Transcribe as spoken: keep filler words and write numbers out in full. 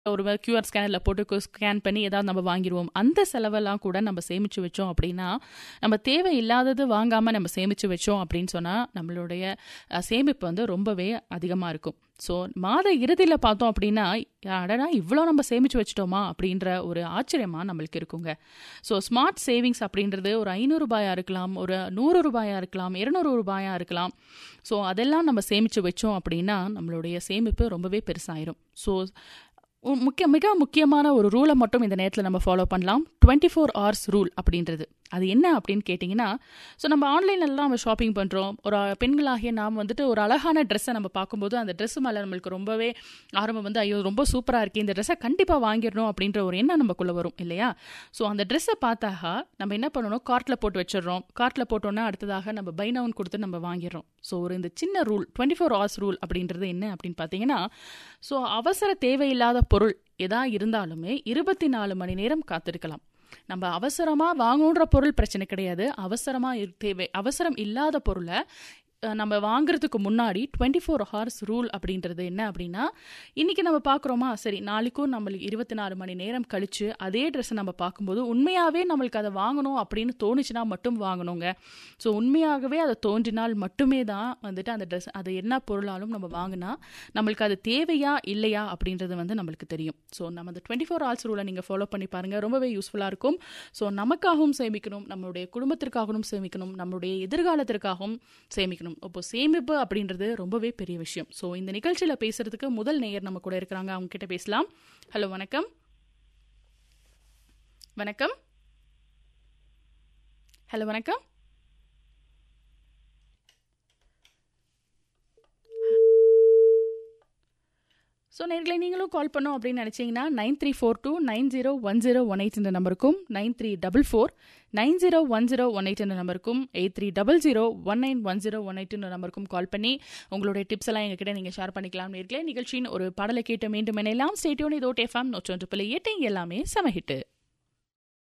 ஒரு கியூஆர் ஸ்கேனரில் போட்டு ஸ்கேன் பண்ணி ஏதாவது நம்ம வாங்கிடுவோம். அந்த செலவெல்லாம் கூட நம்ம சேமித்து வச்சோம் அப்படின்னா, நம்ம தேவை இல்லாதது வாங்காமல் நம்ம சேமித்து வச்சோம் அப்படின்னு சொன்னால் நம்மளுடைய சேமிப்பு வந்து ரொம்பவே அதிகமாக இருக்கும். ஸோ மாத இறுதியில் பார்த்தோம் அப்படின்னா, அடடா இவ்வளோ நம்ம சேமித்து வச்சிட்டோமா அப்படின்ற ஒரு ஆச்சரியமாக நம்மளுக்கு இருக்குங்க. ஸோ ஸ்மார்ட் சேவிங்ஸ் அப்படின்றது ஒரு ஐநூறு ரூபாயாக இருக்கலாம், ஒரு நூறு ரூபாயாக இருக்கலாம், இருநூறு ரூபாயாக இருக்கலாம். ஸோ அதெல்லாம் நம்ம சேமித்து வச்சோம் அப்படின்னா நம்மளுடைய சேமிப்பு ரொம்பவே பெருசாயிரும். ஸோ முக்கிய மிக முக்கியமான ஒரு ரூலை மட்டும் இந்த நேரத்தில் நம்ம ஃபாலோ பண்ணலாம். டுவெண்ட்டி ஃபோர் ஹவர்ஸ் ரூல் அப்படின்றது அது என்ன அப்படின்னு கேட்டிங்கன்னா, ஸோ நம்ம ஆன்லைன்லாம் நம்ம ஷாப்பிங் பண்ணுறோம். ஒரு பெண்களாகிய நாம் வந்துட்டு ஒரு அழகான ட்ரெஸ்ஸை நம்ம பார்க்கும்போது அந்த ட்ரெஸ் மேலே நம்மளுக்கு ரொம்பவே ஆரம்பம் வந்து ஐயோ ரொம்ப சூப்பராக இருக்குது, இந்த ட்ரெஸ்ஸை கண்டிப்பாக வாங்கிடணும் அப்படின்ற ஒரு எண்ணம் நமக்குள்ளே வரும் இல்லையா? ஸோ அந்த ட்ரெஸ்ஸை பார்த்தாக்கா நம்ம என்ன பண்ணணும், கார்ட்டில் போட்டு வச்சிடறோம். கார்ட்டில் போட்டோன்னா அடுத்ததாக நம்ம பை நவுன் கொடுத்து நம்ம வாங்கிடுறோம். ஸோ ஒரு இந்த சின்ன rule twenty four hours rule அப்படின்றது என்ன அப்படின்னு பார்த்தீங்கன்னா, ஸோ அவசர தேவையில்லாத பொருள் எதா இருந்தாலுமே இருபத்தி நாலு மணி நேரம் காத்திருக்கலாம். நம்ம அவசரமாக வாங்கணுன்ற பொருள் பிரச்சனை கிடையாது. அவசரமாக தேவை அவசரம் இல்லாத பொருளை நம்ம வாங்குறதுக்கு முன்னாடி டுவெண்ட்டி ஃபோர் ஹவர்ஸ் ரூல் அப்படின்றது என்ன அப்படின்னா, இன்றைக்கி நம்ம பார்க்குறோமா, சரி நாளைக்கும் நம்மளுக்கு இருபத்தி நாலு மணி நேரம் கழித்து அதே ட்ரெஸ்ஸை நம்ம பார்க்கும்போது உண்மையாகவே நம்மளுக்கு அதை வாங்கணும் அப்படின்னு தோணுச்சுன்னா மட்டும் வாங்கணுங்க. ஸோ உண்மையாகவே அதை தோன்றினால் மட்டுமே தான் வந்துட்டு அந்த ட்ரெஸ் அது என்ன பொருளாலும் நம்ம வாங்கினா நம்மளுக்கு அது தேவையா இல்லையா அப்படின்றது வந்து நம்மளுக்கு தெரியும். ஸோ நம்ம அந்த டுவெண்ட்டி ஃபோர் ஹவர்ஸ் ரூலை நீங்கள் ஃபாலோ பண்ணி பாருங்கள், ரொம்பவே யூஸ்ஃபுல்லாக இருக்கும். ஸோ நமக்காகவும் சேமிக்கணும், நம்மளுடைய குடும்பத்திற்காகவும் சேமிக்கணும், நம்மளுடைய எதிர்காலத்திற்காகவும் சேமிக்கணும். இப்போ சேமிப்பு அப்படின்றது ரொம்பவே பெரிய விஷயம். ஸோ இந்த நிகழ்ச்சியில் பேசுறதுக்கு முதல் நேயர் நம்ம கூட இருக்கிறாங்க, அவங்க கிட்ட பேசலாம். ஹலோ வணக்கம். வணக்கம். ஹலோ வணக்கம். ஸோ நேர்களை நீங்களும் கால் பண்ணோம் அப்படின்னு நினச்சிங்கன்னா nine three four two nine zero one zero one eight என்ற நம்பருக்கும், nine three double four nine zero one zero one eight என்ற நம்பருக்கும், eight three double zero one nine one zero one eight என்ற நம்பருக்கும் கால் பண்ணி உங்களுடைய டிப்ஸ் எல்லாம் எங்ககிட்ட நீங்கள் ஷேர் பண்ணிக்கலாம். நேர்களே நிகழ்ச்சியின் ஒரு பாடலை கேட்டு மீண்டும் இணையலாம். Stay tune. இது ஓட் எஃப்எம் நூற்றி ஒன்று புள்ளி எட்டு, எல்லாமே செம ஹிட்டு.